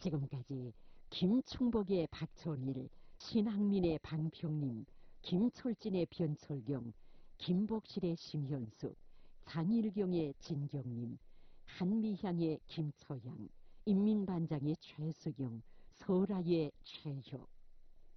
지금까지 김충복의 박천일, 신학민의 방평림, 김철진의 변철경, 김복실의 심현숙, 장일경의 진경림, 한미향의 김처양, 인민반장의 최수경, 설아의 최혁,